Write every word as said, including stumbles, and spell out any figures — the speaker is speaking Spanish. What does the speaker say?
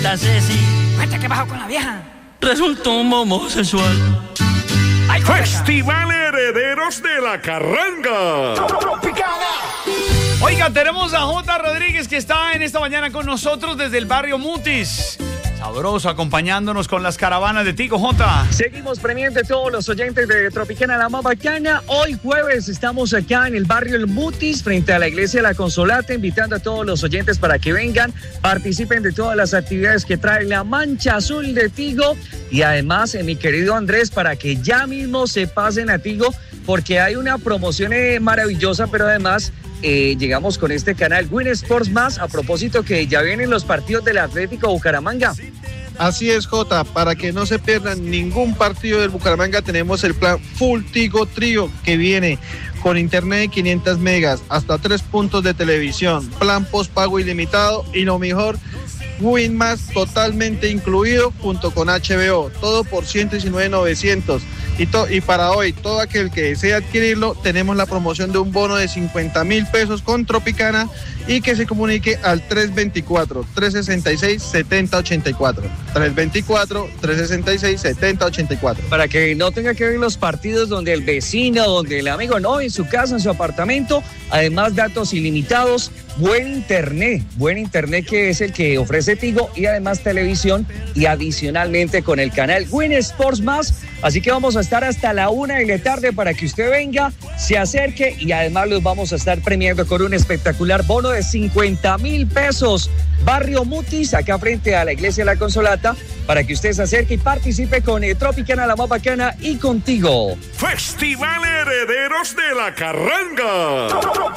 la Ceci. Cuenta que bajó con la vieja. Resultó un homosexual. Ay, Festival Herederos de la Carranga. Oiga, tenemos a J. Rodríguez que está en esta mañana con nosotros desde el barrio Mutis. Sabroso, acompañándonos con las caravanas de Tigo. J. Seguimos premiando a todos los oyentes de Tropicana La Más Bacana. Hoy jueves estamos acá en el barrio El Mutis, frente a la iglesia de la Consolata, invitando a todos los oyentes para que vengan, participen de todas las actividades que trae la Mancha Azul de Tigo. Y además, eh, mi querido Andrés, para que ya mismo se pasen a Tigo, porque hay una promoción eh, maravillosa, pero además eh, llegamos con este canal Win Sports Más, a propósito que ya vienen los partidos del Atlético Bucaramanga. Así es, Jota, para que no se pierdan ningún partido del Bucaramanga, tenemos el plan Full Tigo Trío, que viene con internet de quinientos megas, hasta tres puntos de televisión, plan postpago ilimitado y lo mejor, Win Más totalmente incluido junto con H B O, todo por ciento diecinueve mil novecientos. Y, to- y para hoy, todo aquel que desee adquirirlo, tenemos la promoción de un bono de cincuenta mil pesos con Tropicana y que se comunique al tres veinticuatro, trescientos sesenta y seis, setenta ochenta y cuatro. tres veinticuatro, trescientos sesenta y seis, setenta ochenta y cuatro. Para que no tenga que ver los partidos donde el vecino, donde el amigo, no, en su casa, en su apartamento. Además, datos ilimitados, buen internet, buen internet que es el que ofrece Tigo y además televisión y adicionalmente con el canal Win Sports Más. Así que vamos a estar hasta la una de la tarde para que usted venga, se acerque y además los vamos a estar premiando con un espectacular bono de cincuenta mil pesos. Barrio Mutis, acá frente a la iglesia de la Consolata, para que usted se acerque y participe con eh, Tropicana La Más Bacana y contigo. Festival Herederos de la Carranga.